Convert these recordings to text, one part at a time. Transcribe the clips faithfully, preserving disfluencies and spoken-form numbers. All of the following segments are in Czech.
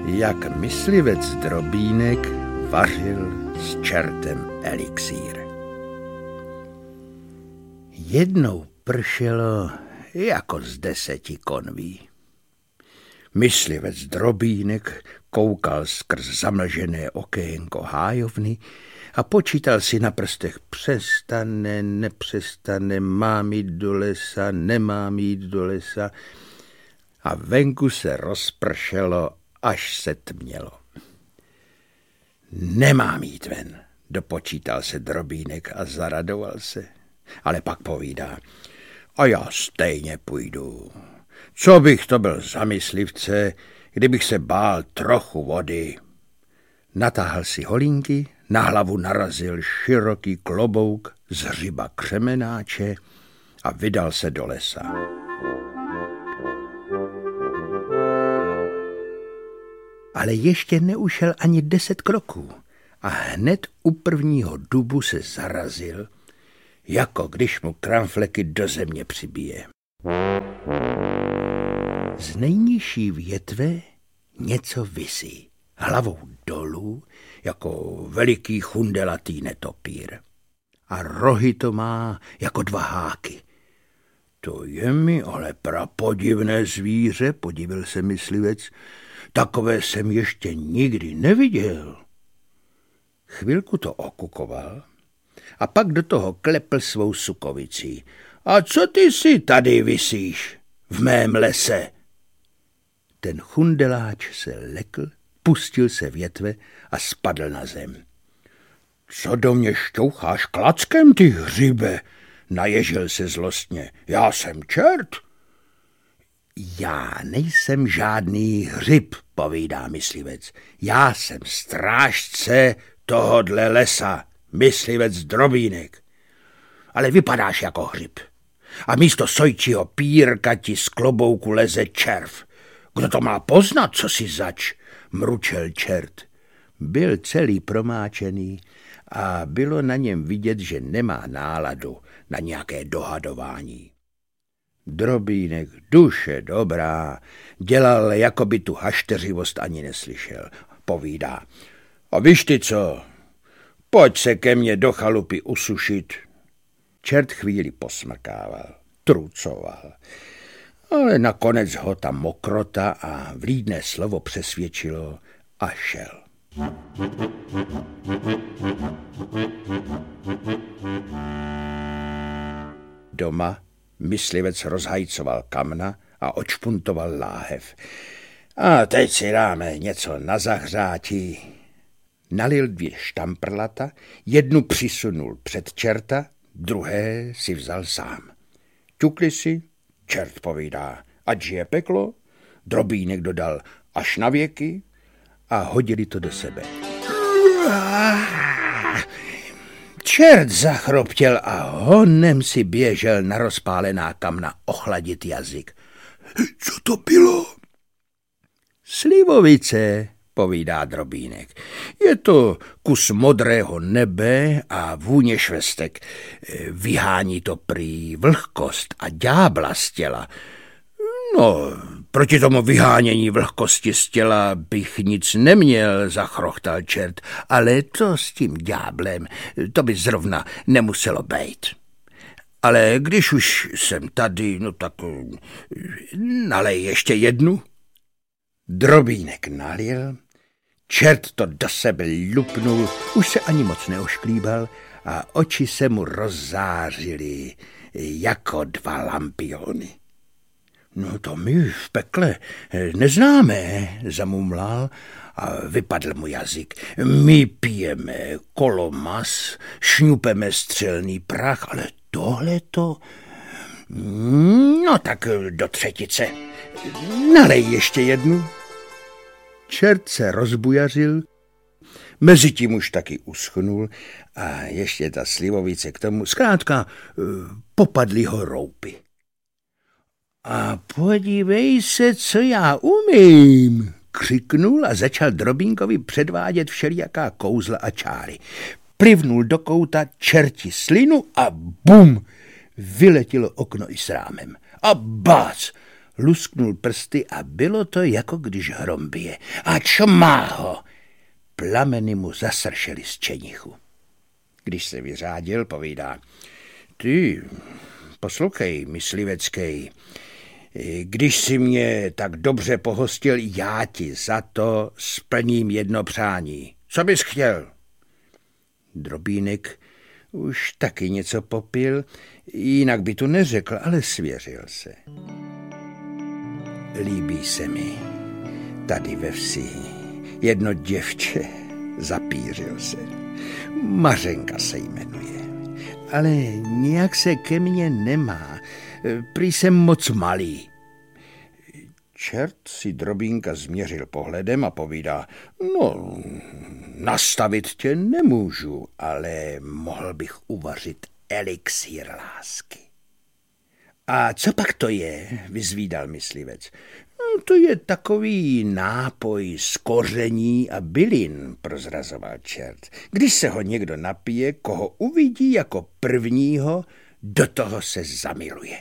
jak myslivec Drobínek vařil s čertem elixír. Jednou pršelo jako z deseti konví. Myslivec Drobínek koukal skrz zamlžené okénko hájovny a počítal si na prstech: přestane, nepřestane, mám jít do lesa, nemám jít do lesa. A venku se rozpršelo, až se tmělo. Nemám jít ven, dopočítal se Drobínek a zaradoval se. Ale pak povídá: a já stejně půjdu. Co bych to byl za myslivce, kdybych se bál trochu vody. Natáhl si holínky, na hlavu narazil široký klobouk z hřiba křemenáče a vydal se do lesa. Ale ještě neušel ani deset kroků a hned u prvního dubu se zarazil, jako když mu kramfleky do země přibije. Z nejnižší větve něco visí, hlavou dolů, jako veliký chundelatý netopír. A rohy to má jako dva háky. To je mi ale prapodivné zvíře, podivil se myslivec. Takové jsem ještě nikdy neviděl. Chvilku to okukoval a pak do toho klepl svou sukovicí. A co ty si tady visíš v mém lese? Ten chundeláč se lekl, pustil se větve a spadl na zem. Co do mě šťoucháš klackem, ty hřibe? Naježil se zlostně. Já jsem čert. Já nejsem žádný hřib, povídá myslivec. Já jsem strážce tohodle lesa, myslivec Drobínek. Ale vypadáš jako hřib. A místo sojčího pírka ti z klobouku leze červ. Kdo to má poznat, co si zač? Mručel čert. Byl celý promáčený a bylo na něm vidět, že nemá náladu na nějaké dohadování. Drobínek, duše dobrá, dělal, jako by tu hašteřivost ani neslyšel. Povídá: a víš ty co, pojď se ke mně do chalupy usušit. Čert chvíli posmrkával, trucoval, ale nakonec ho ta mokrota a vlídné slovo přesvědčilo a šel. Doma myslivec rozhajcoval kamna a očpuntoval láhev. A teď si dáme něco na zahřátí. Nalil dvě štamprlata, jednu přisunul před čerta, druhé si vzal sám. Ťukli si, čert povídá: ať žije peklo. Drobínek dodal: až na věky. A hodili to do sebe. Čert zachroptěl a honem si běžel na rozpálená kamna ochladit jazyk. Co to bylo? Slivovice, povídá Drobínek. Je to kus modrého nebe a vůně švestek. Vyhání to prý vlhkost a ďábla z těla. No, proti tomu vyhánění vlhkosti z těla bych nic neměl, zachrochtal čert, ale to s tím ďáblem, to by zrovna nemuselo být. Ale když už jsem tady, no tak nalej ještě jednu. Drobínek nalil, čert to do sebe lupnul, už se ani moc neošklíbal a oči se mu rozzářily jako dva lampiony. No to my v pekle neznáme, zamumlal a vypadl mu jazyk. My pijeme kolomas, šňupeme střelný prach, ale tohleto... No tak do třetice. Nalej ještě jednu. Čert se rozbujařil, mezitím už taky uschnul a ještě ta slivovice k tomu. Zkrátka popadly ho roupy. A podívej se, co já umím, křiknul a začal Drobínkovi předvádět všelijaká kouzla a čáry. Plivnul do kouta čerti slinu a bum, vyletělo okno i s rámem. A bác, lusknul prsty a bylo to, jako když hrom bije. A čmá ho! Plameny mu zasršely z čenichu. Když se vyřádil, povídá: Ty, poslouchej, mysliveckej, když si mě tak dobře pohostil, já ti za to splním jedno přání. Co bys chtěl? Drobínek už taky něco popil, jinak by to neřekl, ale svěřil se. Líbí se mi tady ve vsi jedno děvče, zapířil se. Mařenka se jmenuje, ale nějak se ke mně nemá, prý jsem moc malý. Čert si Drobínka změřil pohledem a povídá: No, nastavit tě nemůžu, ale mohl bych uvařit elixír lásky. A co pak to je? Vyzvídal myslivec. No, to je takový nápoj z koření a bylin, prozrazoval čert. Když se ho někdo napije, koho uvidí jako prvního, do toho se zamiluje.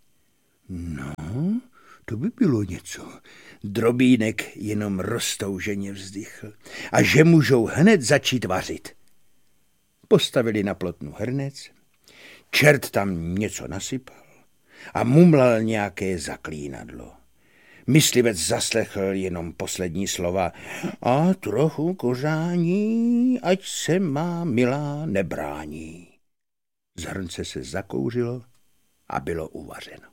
No, to by bylo něco. Drobínek jenom roztouženě vzdychl. A že můžou hned začít vařit. Postavili na plotnu hrnec, čert tam něco nasypal a mumlal nějaké zaklínadlo. Myslivec zaslechl jenom poslední slova: A trochu kořání, ať se má milá nebrání. Z hrnce se zakouřilo a bylo uvařeno.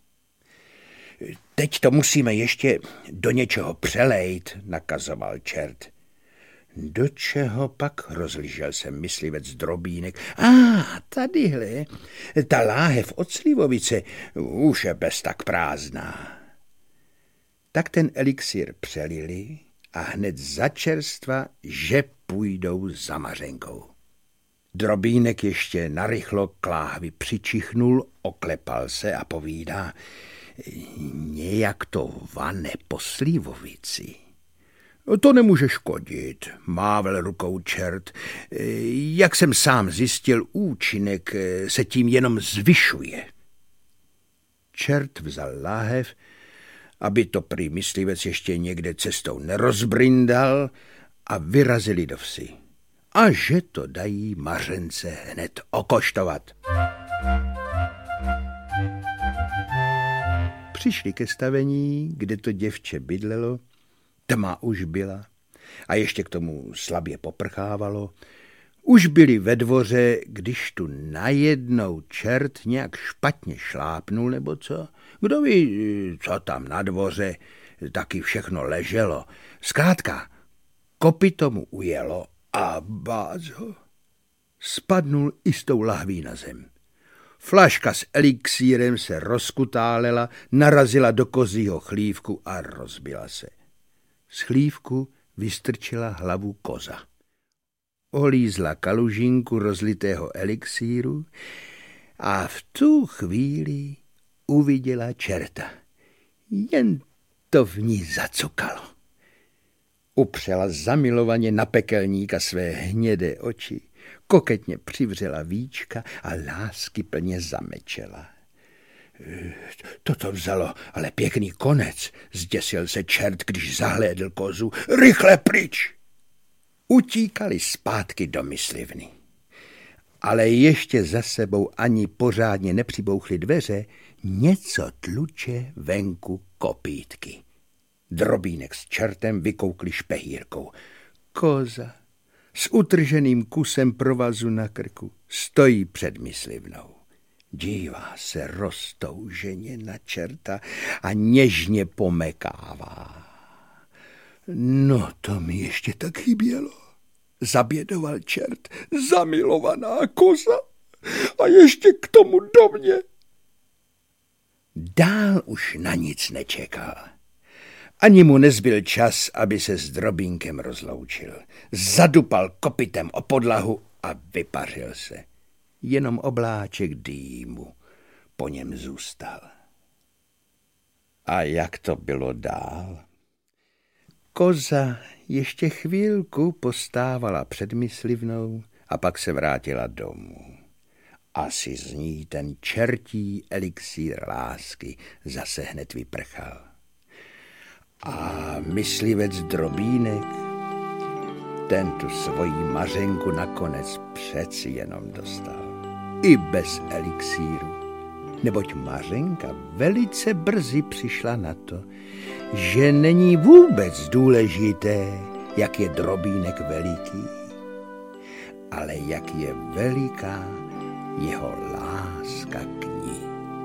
Teď to musíme ještě do něčeho přelejt, nakazoval čert. Do čeho pak, rozlížel se myslivec Drobínek. A ah, tadyhle, ta láhev od slivovice už je bez tak prázdná. Tak ten elixír přelili a hned za čerstva, že půjdou za Mařenkou. Drobínek ještě narychlo k láhvi přičichnul, oklepal se a povídá: Nějak to vane po slivovici. To nemůže škodit, mával rukou čert. Jak jsem sám zjistil, účinek se tím jenom zvyšuje. Čert vzal láhev, aby to prý myslivec ještě někde cestou nerozbrindal, a vyrazili do vsi. A že to dají Mařence hned okoštovat. Přišli ke stavení, kde to děvče bydlelo, tma už byla a ještě k tomu slabě poprchávalo. Už byli ve dvoře, když tu najednou čert nějak špatně šlápnul nebo co. Kdo ví, co tam na dvoře, taky všechno leželo. Zkrátka, kopyto mu ujelo a bác ho. Spadnul i s tou lahví na zem. Flaška s elixírem se rozkutálela, narazila do kozího chlívku a rozbila se. Z chlívku vystrčila hlavu koza. Olízla kalužinku rozlitého elixíru a v tu chvíli uviděla čerta. Jen to v ní zacukalo. Upřela zamilovaně na pekelníka své hnědé oči, koketně přivřela víčka a láskyplně zamečela. Toto vzalo ale pěkný konec, zděsil se čert, když zahlédl kozu. Rychle pryč! Utíkali zpátky do myslivny. Ale ještě za sebou ani pořádně nepřibouchly dveře, něco tluče venku kopýtky. Drobínek s čertem vykoukli špehírkou. Koza s utrženým kusem provazu na krku stojí před myslivnou. Dívá se roztouženě na čerta a něžně pomekává. No to mi ještě tak chybělo, zabědoval čert. Zamilovaná koza a ještě k tomu do mě. Dál už na nic nečekal. Ani mu nezbyl čas, aby se s Drobínkem rozloučil. Zadupal kopytem o podlahu a vypařil se. Jenom obláček dýmu po něm zůstal. A jak to bylo dál? Koza ještě chvílku postávala před myslivnou a pak se vrátila domů. Asi z ní ten čertí elixír lásky zase hned vyprchal. A myslivec Drobínek, ten tu svoji Mařenku nakonec přeci jenom dostal. I bez elixíru, neboť Mařenka velice brzy přišla na to, že není vůbec důležité, jak je Drobínek veliký, ale jak je veliká jeho láska k ní.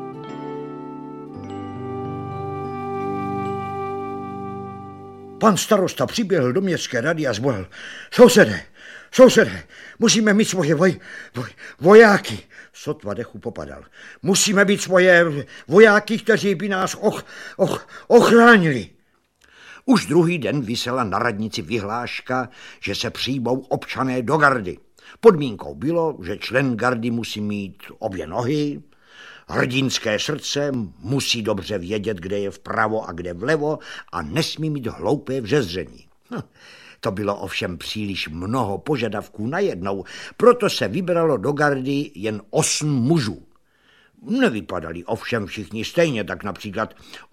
Pan starosta přiběhl do městské rady a zvolal: Sousede, sousede, musíme mít svoje voj, voj, vojáky. Sotva dechu popadal. Musíme být svoje vojáky, kteří by nás och, och, ochránili. Už druhý den visela na radnici vyhláška, že se přijmou občané do gardy. Podmínkou bylo, že člen gardy musí mít obě nohy, hrdinské srdce, musí dobře vědět, kde je vpravo a kde vlevo a nesmí mít hloupé vřezření. Hm, to bylo ovšem příliš mnoho požadavků najednou, proto se vybralo do gardy jen osm mužů. Nevypadali ovšem všichni stejně, tak například